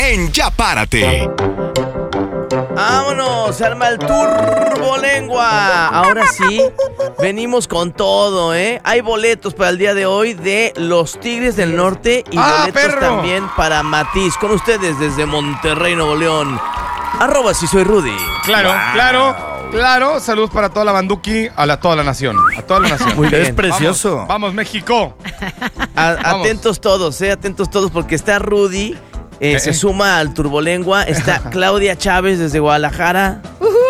en Ya Párate. ¡Vámonos! Se arma el turbolengua. Ahora sí, venimos con todo, ¿eh? Hay boletos para el día de hoy de los Tigres del Norte y boletos también para Matiz. Con ustedes desde Monterrey, Nuevo León. @ si soy Rudy. Claro, wow. Claro. Saludos para toda la Banduki, toda la nación. A toda la nación. Muy bien. Es precioso. Vamos México. Atentos todos, atentos todos, porque está Rudy. Se suma al turbolengua. Está Claudia Chávez desde Guadalajara.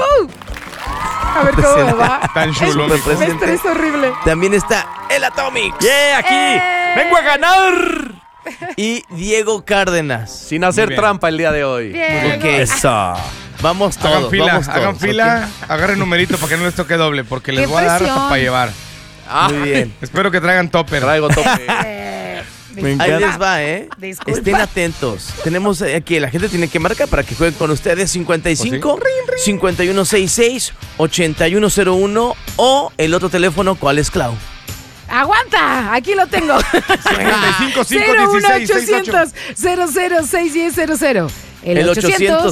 A ver cómo me va. Tan chulo. Me estrés horrible. También está el Atomic. ¡Yeah! Aquí. ¡Vengo a ganar! Y Diego Cárdenas. Sin hacer trampa el día de hoy. Bien. Okay. Eso. Vamos todos. Hagan fila, agarren numerito para que no les toque doble, porque les voy a dar hasta para llevar. Muy bien. Espero que traigan topper. Traigo tope. Ahí les va, Disculpa. Estén atentos. Tenemos aquí, la gente tiene que marcar para que jueguen con ustedes 55 5166 8101 o el otro teléfono, ¿cuál es, Clau? ¡Aguanta! Aquí lo tengo. 55 516 01800 El 800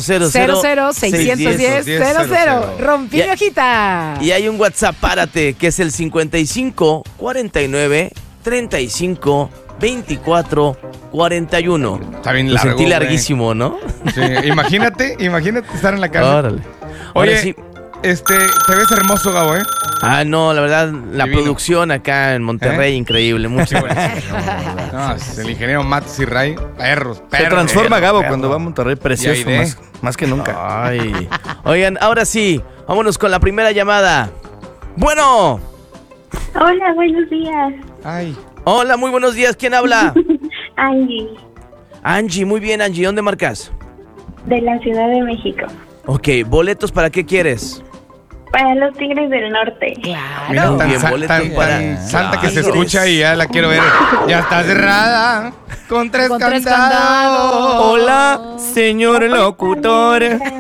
610 Rompí mi hojita. Y hay un WhatsApp, párate, que es el 55 49 35 24 41. Está bien Lo largo. sentí larguísimo, ¿no? Sí, imagínate estar en la casa. Órale. Oye, Ahora sí. te ves hermoso, Gabo, ¿eh? No, la verdad, la Divino. producción acá en Monterrey, increíble. Muchas gracias. No, es el ingeniero Matos y Ray, perros. Se transforma Gabo perro. cuando va a Monterrey, precioso, más que nunca. Ay. Oigan, ahora sí, vámonos con la primera llamada. Bueno. Hola, buenos días. Ay. Hola, muy buenos días. ¿Quién habla? Angie, Angie, muy bien, Angie. ¿Dónde marcas? de la Ciudad de México. Ok, boletos, ¿para qué quieres? Para los Tigres del Norte. Claro. Mira, Muy tan, bien, sa- boleto tan- para- tan santa que se Tigres. escucha y ya la quiero ver. Ya está cerrada con tres Con tres candados. candados. Hola, señor locutor.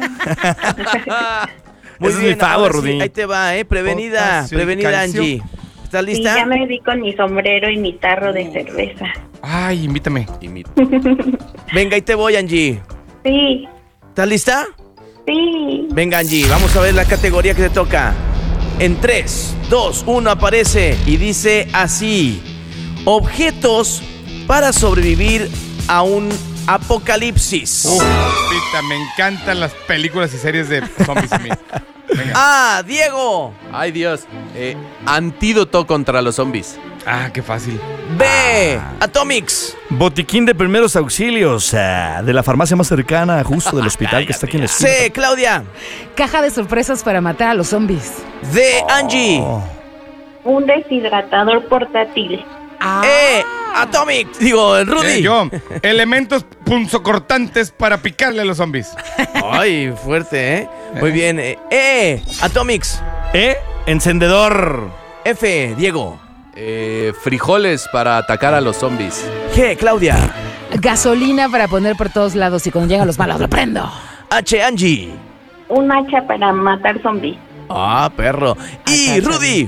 Muy Ese es bien, mi favor, ahora sí, Rubín. ahí te va, prevenida, Votación, prevenida, canción. Angie. ¿Estás Y lista? ya me vi con mi sombrero y mi tarro de cerveza. Ay, invítame. Venga, ahí te voy, Angie. Sí, ¿Estás lista? sí. Venga, Angie, vamos a ver la categoría que te toca. En 3, 2, 1 aparece y dice así: objetos para sobrevivir a un apocalipsis. Pita, me encantan las películas y series de zombies a mí. Venga. Diego. Ay, Dios. Antídoto contra los zombies. Qué fácil. B, Atomics. Botiquín de primeros auxilios de la farmacia más cercana, justo del hospital que está aquí en la esquina. C, Claudia. Caja de sorpresas para matar a los zombies. D, Angie. Un deshidratador portátil. Atomic. Digo, Rudy. Yo, elementos punzocortantes para picarle a los zombies. Ay, fuerte, Muy bien. Atomics. Encendedor. F, Diego. Frijoles para atacar a los zombies. G, Claudia. Gasolina para poner por todos lados y cuando llegan los malos lo prendo. H, Angie. Un hacha para matar zombies. Perro. Y Rudy.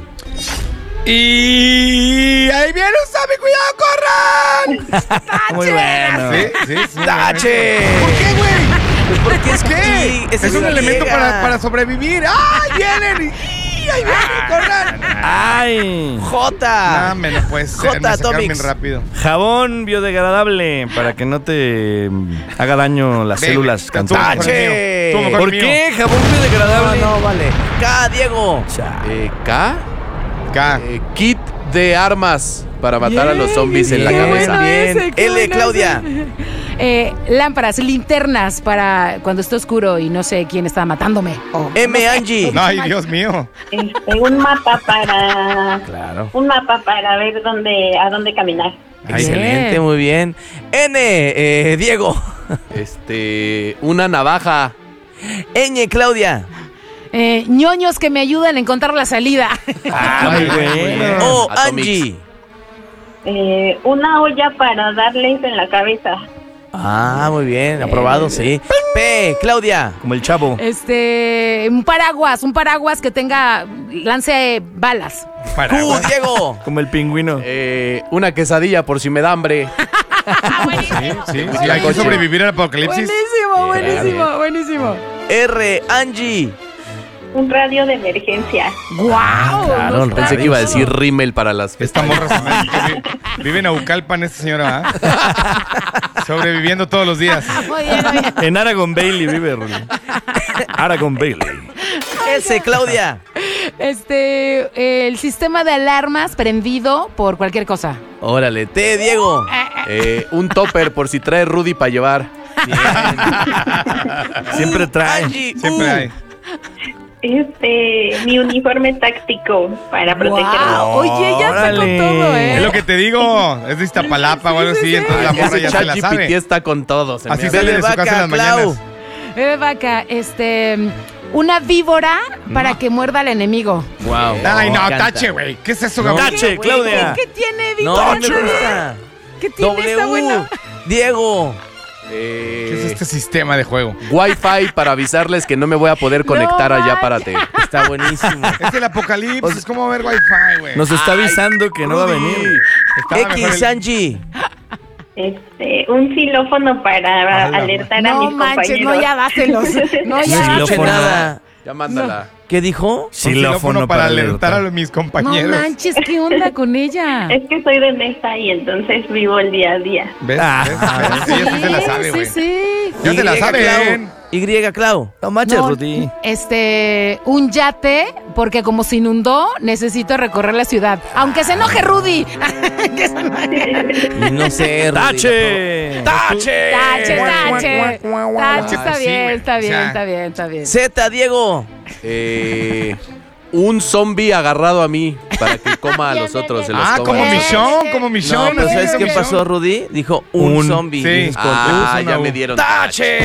Y ahí viene un zombie, cuidado, corran. Muy bueno. Sí. ¡Tache! ¿Por qué, güey? Porque es ¿Qué? Es un elemento para sobrevivir. ¡Ay, vienen! ¡Y ahí vienen! ¡Corran! Ay. J. No, me lo puedes J, me sacaron Atomics. bien rápido. Jabón biodegradable para que no te haga daño las Ve, células estuvo cansadas. mejor el mío. Estuvo mejor ¿Por el mío. qué jabón biodegradable? No, vale. K, Diego. K. K. Kit de armas para matar a los zombies en la Qué cabeza. bueno Bien. ese, qué L, bueno Claudia. ese. Linternas, linternas para cuando esté oscuro y no sé quién está matándome. M, Angie. Ay, Dios mío. Un mapa para... Claro. Un mapa para ver a dónde caminar. Excelente, Bien. muy bien. N, Diego. Una navaja. Ñ, Claudia. ñoños que me ayudan a encontrar la salida. Muy bueno. O, Atomics. Angie. Una olla para darles en la cabeza. Muy bien, aprobado, sí. P, Claudia. Como el chavo. Un paraguas que lance balas. Q, Diego. Como el pingüino. Una quesadilla por si me da hambre. Sí, hay que sobrevivir al apocalipsis. Buenísimo. R, Angie. Un radio de emergencia. ¡Guau! Claro, Pensé que iba a decir rímel para las Esta morra vive en Aucalpan, esta señora, sobreviviendo todos los días. Muy bien. En Aragon Bailey vive, Rudy. Aragon Bailey. S, Claudia. El sistema de alarmas prendido por cualquier cosa. Órale, T, Diego. un topper por si trae Rudy para llevar. Siempre trae. Angie, Siempre hay. Mi uniforme táctico para protegerme. Wow. Oye, ya está con Órale. todo, Es lo que te digo, es de Iztapalapa o algo así, entonces la morra ya se la ChatGPT sabe. está con todos. Así sale de su casa en las mañanas. Bebe Vaca, una víbora para que muerda al enemigo. Wow. Ay, no, Me encanta. tache, güey. ¿Qué es eso, No. Gabriel? Tache, Claudia. ¿Qué tiene No, víbora? me gusta. ¿Qué tiene esta buena? W, Diego. ¿Qué es este sistema de juego? Wi-Fi para avisarles que no me voy a poder conectar allá, párate. Está buenísimo. Es el apocalipsis, ¿cómo ver Wi-Fi, güey? Nos está avisando que no va a venir. Estaba mejor X, Angie. Un xilófono para alertar a No mis manches, compañeros. no, ya dáselos. No, No ya. escuché Xilófono. nada. Ya mándala. ¿Qué dijo? Un xilófono para alertar a mis No compañeros. manches, ¿qué onda con ella? Es que soy de mesa y entonces vivo el día a día. ¿Ves? Ella sí se la sabe, güey. Sí. Ya se la Y, saben. Clau. Y, Clau. No manches, No, Rudy. un yate, porque como se inundó, necesito recorrer la ciudad. Aunque se enoje Rudy. Y no sé, Rudy. ¡Tache! ¡Tache! Tache. Tache, está Sí, bien, güey. está bien, O sea, está bien. Z, Diego. Un zombie agarrado a mí para que coma a Ya los me otros. Se vi. los Ah, coma. como Michón, como No, Michón. pero así ¿sabes es qué Michón. pasó, Rudy? Dijo un zombie. sí. Dices, con Ah, Una ya U. me dieron. ¡Tache!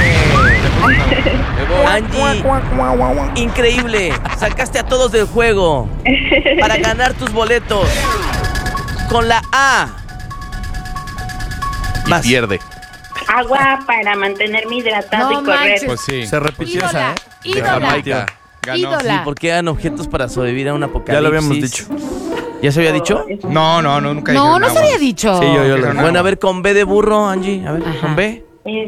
Angie, increíble. Sacaste a todos del juego para ganar tus boletos. Con la A. Y Vas. pierde. Agua para mantenerme hidratado No y correr. manches. Pues sí. Se repitió esa, De Ídola. Jamaica. Ganó. Ídola. Porque eran objetos para sobrevivir a un apocalipsis. Ya lo habíamos dicho. ¿Ya se había dicho? No, nunca No, dijeron no se agua. había dicho. Sí, yo Dijeron lo Bueno, a ver, con B de burro, Angie. A ver, Ajá. con B.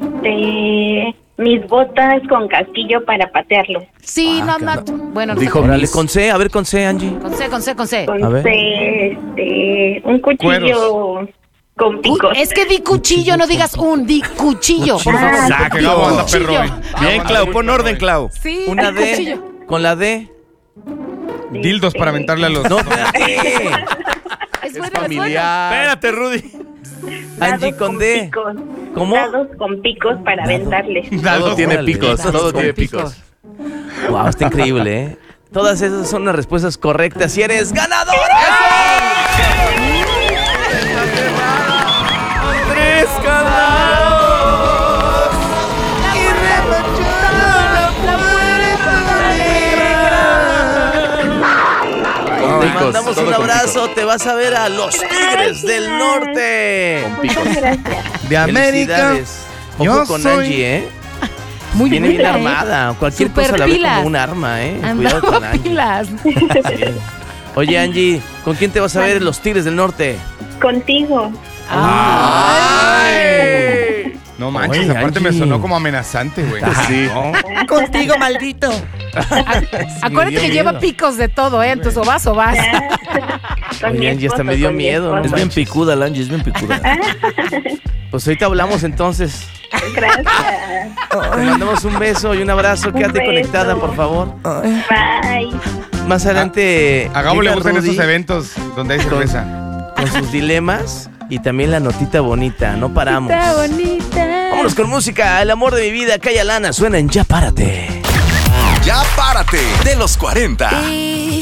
Mis botas con casquillo para patearlo. Sí, no. Bueno, no Dijo sé. Órale, Miss. con C. A ver, con C, Angie. Con C. A ver. Un cuchillo con picos. Es que di cuchillo, no digas di cuchillo, por favor. Exacto. Gabo anda Cuchillo. perro hoy. Bien, Clau, pon orden, Clau. Sí, Una D. cuchillo. Con la D. Dildos para aventarle a los... No, espérate. Es Es bueno. familiar. Espérate, Rudy. Angie, Dados con D. picos. ¿Cómo? Dados con picos para aventarles. Todo tiene Órale. picos. Todo tiene picos. Wow, está increíble, ¿eh? Todas esas son las respuestas correctas y eres ganador. ¡Tres ganados! Con Te picos, mandamos todo un con abrazo. Te vas a ver a los Tigres del Norte. Con picos. Gracias. De América. Felicidades. Ojo Yo con soy- Angie, ¿eh? Muy Viene bien buena, armada. Cualquier Super cosa la ve pilas. como un arma, ¿eh? Cuidado Andaba con Angie. pilas. Oye, Angie, ¿con quién te vas a ver en los Tigres del Norte? Contigo. No manches, Oye, aparte me Angie. sonó como amenazante, güey. Sí. No. Contigo, maldito. Acuérdate que lleva picos de todo, ¿eh? Entonces o vas. Con Oye, mi Angie, hasta esposo, me dio con mi miedo, ¿no? esposo. Es bien picuda, la Angie, es bien picuda. Pues ahorita hablamos entonces. Gracias. Te mandamos un beso y un abrazo. Un Quédate beso. conectada, por favor. Bye. Más adelante. A Gabo le llega gustan Rudy esos eventos donde hay cerveza. con sus dilemas y también la notita bonita. No paramos. Está bonita. Vámonos con música. El amor de mi vida, Calla Lana, suena en Ya Párate. Ya párate de los 40.